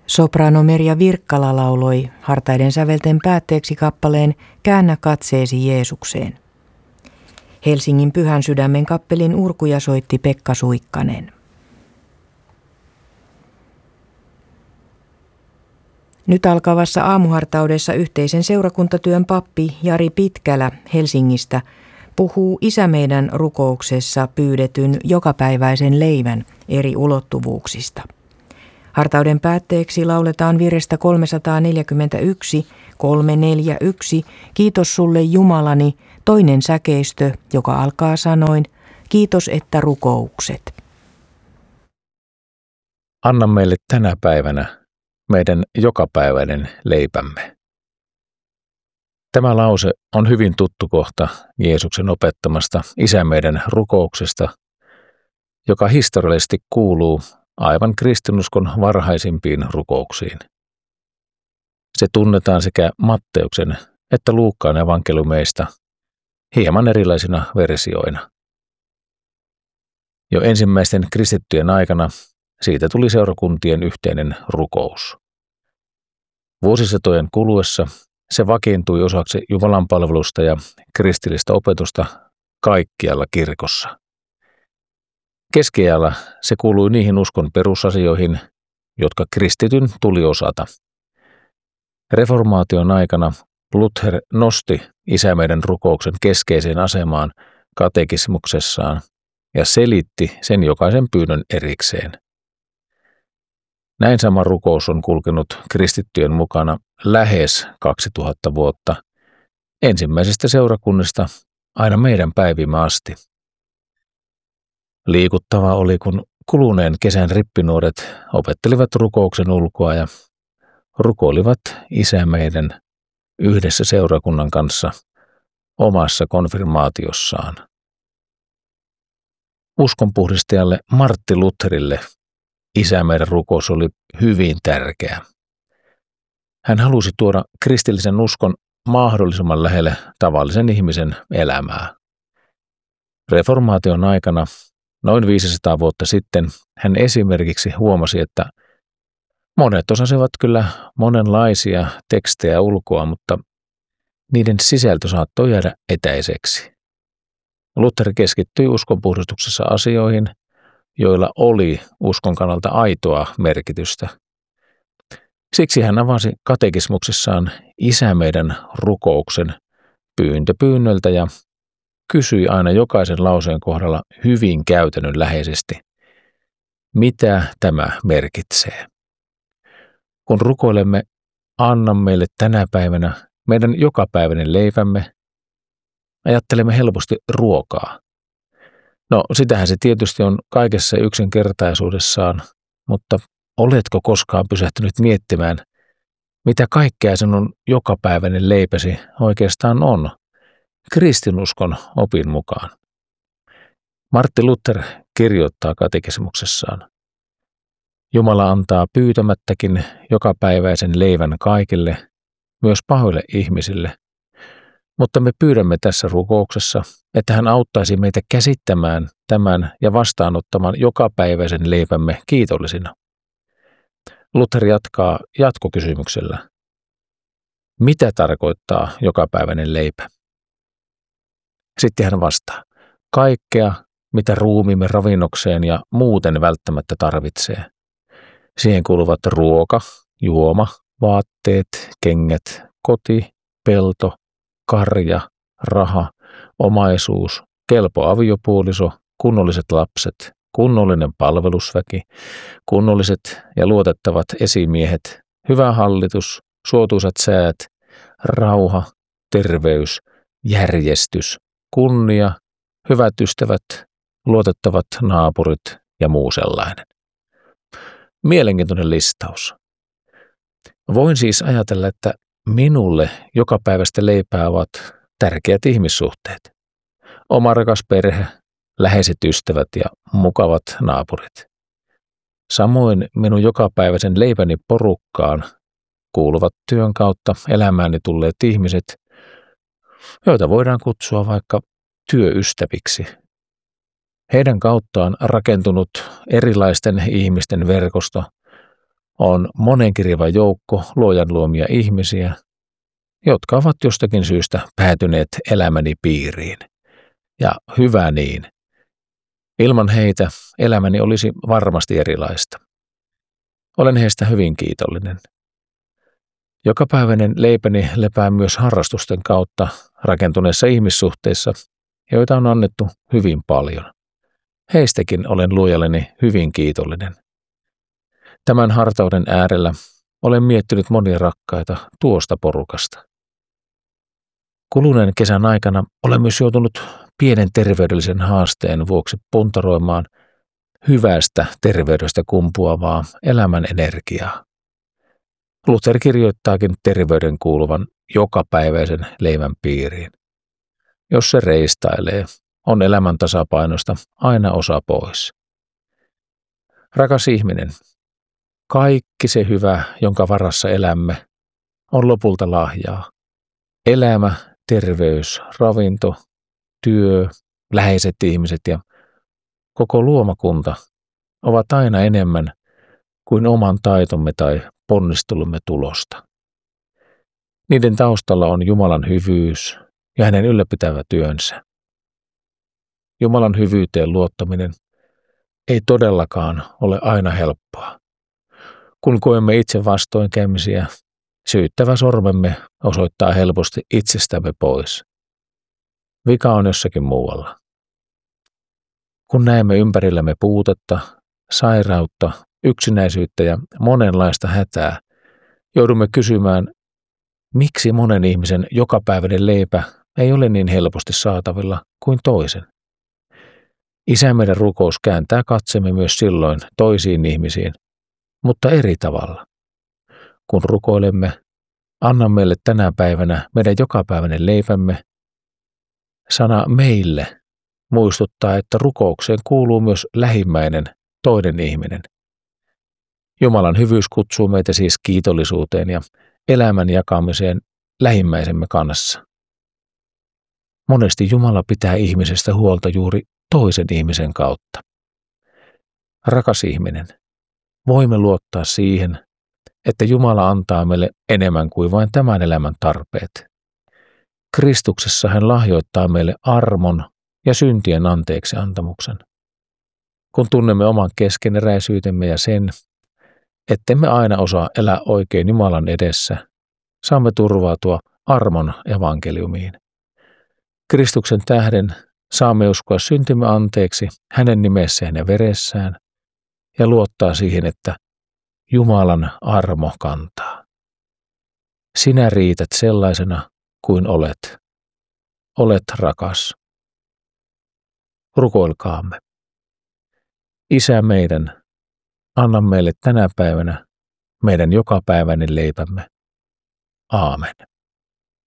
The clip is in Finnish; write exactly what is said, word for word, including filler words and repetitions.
Soprano Merja Virkkala lauloi hartaiden sävelten päätteeksi kappaleen Käännä katseesi Jeesukseen. Helsingin Pyhän Sydämen kappelin urkuja soitti Pekka Suikkanen. Nyt alkavassa aamuhartaudessa yhteisen seurakuntatyön pappi Jari Pitkälä Helsingistä puhuu Isä meidän rukouksessa pyydetyn jokapäiväisen leivän eri ulottuvuuksista. Hartauden päätteeksi lauletaan virrestä kolmesataaneljäkymmentäyksi, kolmesataaneljäkymmentäyksi, Kiitos sulle Jumalani, toinen säkeistö, joka alkaa sanoin, kiitos että rukoukset. Anna meille tänä päivänä meidän jokapäiväinen leipämme. Tämä lause on hyvin tuttu kohta Jeesuksen opettamasta Isä meidän rukouksesta, joka historiallisesti kuuluu aivan kristinuskon varhaisimpiin rukouksiin. Se tunnetaan sekä Matteuksen että Luukkaan evankeliumeista hieman erilaisina versioina. Jo ensimmäisten kristittyjen aikana siitä tuli seurakuntien yhteinen rukous. Vuosisatojen kuluessa se vakiintui osaksi Jumalan palvelusta ja kristillistä opetusta kaikkialla kirkossa. Keskiajalla se kuului niihin uskon perusasioihin, jotka kristityn tuli osata. Reformaation aikana Luther nosti Isä meidän rukouksen keskeiseen asemaan katekismuksessaan ja selitti sen jokaisen pyynnön erikseen. Näin sama rukous on kulkenut kristittyjen mukana lähes kaksituhatta vuotta, ensimmäisestä seurakunnista aina meidän päivimme asti. Liikuttavaa oli, kun kuluneen kesän rippinuoret opettelivat rukouksen ulkoa ja rukoilivat Isä meidän yhdessä seurakunnan kanssa omassa konfirmaatiossaan. Uskonpuhdistajalle Martti Lutherille Isä meidän rukous oli hyvin tärkeä. Hän halusi tuoda kristillisen uskon mahdollisimman lähelle tavallisen ihmisen elämää. Reformaation aikana, noin viisisataa vuotta sitten, hän esimerkiksi huomasi, että monet osasivat kyllä monenlaisia tekstejä ulkoa, mutta niiden sisältö saattoi jäädä etäiseksi. Luther keskittyi uskonpuhdistuksessa asioihin, joilla oli uskon kannalta aitoa merkitystä. Siksi hän avasi katekismuksessaan Isä meidän rukouksen pyyntö pyynnöltä ja kysyi aina jokaisen lauseen kohdalla hyvin käytännönläheisesti, mitä tämä merkitsee. Kun rukoilemme, anna meille tänä päivänä meidän jokapäiväinen leivämme, ajattelemme helposti ruokaa. No, sitähän se tietysti on kaikessa yksinkertaisuudessaan, mutta oletko koskaan pysähtynyt miettimään, mitä kaikkea sinun jokapäiväinen leipäsi oikeastaan on, kristinuskon opin mukaan? Martti Luther kirjoittaa katekismuksessaan: Jumala antaa pyytämättäkin jokapäiväisen leivän kaikille, myös pahoille ihmisille, mutta me pyydämme tässä rukouksessa, että hän auttaisi meitä käsittämään tämän ja vastaanottamaan jokapäiväisen leipämme kiitollisina. Luther jatkaa jatkokysymyksellä: mitä tarkoittaa jokapäiväinen leipä? Sitten hän vastaa: kaikkea, mitä ruumiimme ravinnokseen ja muuten välttämättä tarvitsee. Siihen kuuluvat ruoka, juoma, vaatteet, kengät, koti, pelto, karja, raha, omaisuus, kelpo aviopuoliso, kunnolliset lapset, kunnollinen palvelusväki, kunnolliset ja luotettavat esimiehet, hyvä hallitus, suotuisat säät, rauha, terveys, järjestys, kunnia, hyvät ystävät, luotettavat naapurit ja muu sellainen. Mielenkiintoinen listaus. Voin siis ajatella, että minulle jokapäiväistä leipää ovat tärkeät ihmissuhteet. Oma rakas perhe, läheiset ystävät ja mukavat naapurit. Samoin minun jokapäiväisen leipäni porukkaan kuuluvat työn kautta elämääni tulleet ihmiset, joita voidaan kutsua vaikka työystäviksi. Heidän kauttaan rakentunut erilaisten ihmisten verkosto on monenkirjava joukko luojan luomia ihmisiä, jotka ovat jostakin syystä päätyneet elämäni piiriin. Ja hyvä niin. Ilman heitä elämäni olisi varmasti erilaista. Olen heistä hyvin kiitollinen. Jokapäiväinen leipäni lepää myös harrastusten kautta rakentuneissa ihmissuhteissa, joita on annettu hyvin paljon. Heistäkin olen luojalleni hyvin kiitollinen. Tämän hartauden äärellä olen miettinyt monia rakkaita tuosta porukasta. Kuluneen kesän aikana olen myös joutunut pienen terveydellisen haasteen vuoksi puntaroimaan hyvästä terveydestä kumpuavaa elämän energiaa. Luther kirjoittaakin terveyden kuuluvan jokapäiväisen leivän piiriin. Jos se reistailee, on elämän tasapainosta aina osa pois. Rakas ihminen, kaikki se hyvä, jonka varassa elämme, on lopulta lahjaa. Elämä, terveys, ravinto, työ, läheiset ihmiset ja koko luomakunta ovat aina enemmän kuin oman taitomme tai ponnistelumme tulosta. Niiden taustalla on Jumalan hyvyys ja hänen ylläpitävä työnsä. Jumalan hyvyyteen luottaminen ei todellakaan ole aina helppoa. Kun koemme itse vastoinkäymisiä, syyttävä sormemme osoittaa helposti itsestämme pois. Vika on jossakin muualla. Kun näemme ympärillämme puutetta, sairautta, yksinäisyyttä ja monenlaista hätää, joudumme kysymään, miksi monen ihmisen jokapäiväinen leipä ei ole niin helposti saatavilla kuin toisen. Isä meidän rukous kääntää katsemme myös silloin toisiin ihmisiin, mutta eri tavalla. Kun rukoilemme, anna meille tänä päivänä meidän jokapäiväinen leipämme. Sana meille muistuttaa, että rukoukseen kuuluu myös lähimmäinen, toinen ihminen. Jumalan hyvyys kutsuu meitä siis kiitollisuuteen ja elämän jakamiseen lähimmäisemme kanssa. Monesti Jumala pitää ihmisestä huolta juuri toisen ihmisen kautta. Rakas ihminen, voimme luottaa siihen, että Jumala antaa meille enemmän kuin vain tämän elämän tarpeet. Kristuksessa hän lahjoittaa meille armon ja syntien anteeksi antamuksen. Kun tunnemme oman keskeneräisyytemme ja sen, ettemme aina osaa elää oikein Jumalan edessä, saamme turvautua armon evankeliumiin. Kristuksen tähden saamme uskoa syntimme anteeksi hänen nimessään ja veressään ja luottaa siihen, että Jumalan armo kantaa. Sinä riität sellaisena kuin olet. Olet rakas. Rukoilkaamme. Isä meidän, anna meille tänä päivänä meidän jokapäiväinen leipämme. Aamen.